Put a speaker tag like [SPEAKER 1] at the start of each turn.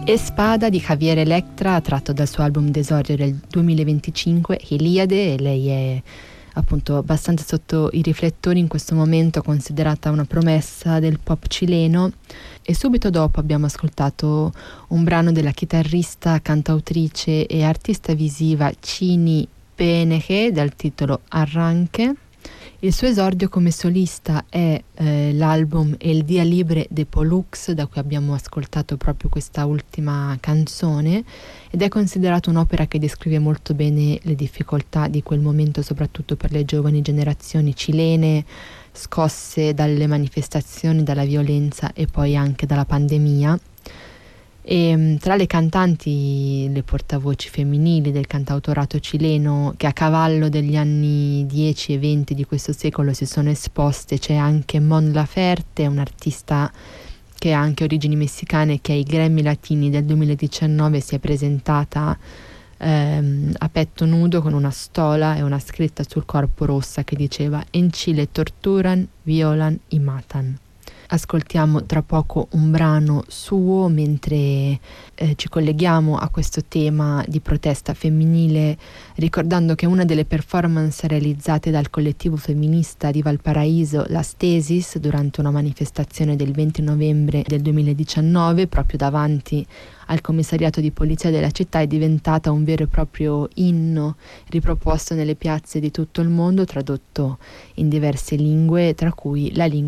[SPEAKER 1] E Spada di Javier Electra, tratto dal suo album d'esordio del 2025, Iliade, e lei è appunto abbastanza sotto i riflettori in questo momento, considerata una promessa del pop cileno. E subito dopo abbiamo ascoltato un brano della chitarrista, cantautrice e artista visiva Chini Peneje dal titolo Arranque. Il suo esordio come solista è l'album El Dia Libre de Pollux, da cui abbiamo ascoltato proprio questa ultima canzone, ed è considerato un'opera che descrive molto bene le difficoltà di quel momento, soprattutto per le giovani generazioni cilene, scosse dalle manifestazioni, dalla violenza e poi anche dalla pandemia. E tra le cantanti, le portavoci femminili del cantautorato cileno che a cavallo degli anni 10 e 20 di questo secolo si sono esposte, c'è anche Mon Laferte, un'artista che ha anche origini messicane, che ai Grammy Latini del 2019 si è presentata a petto nudo con una stola e una scritta sul corpo rossa che diceva "En Chile torturan, violan y matan". Ascoltiamo tra poco un brano suo mentre ci colleghiamo a questo tema di protesta femminile, ricordando che una delle performance realizzate dal collettivo femminista di Valparaíso, la Stesis, durante una manifestazione del 20 novembre del 2019 proprio davanti al commissariato di polizia della città, è diventata un vero e proprio inno riproposto nelle piazze di tutto il mondo, tradotto in diverse lingue, tra cui la lingua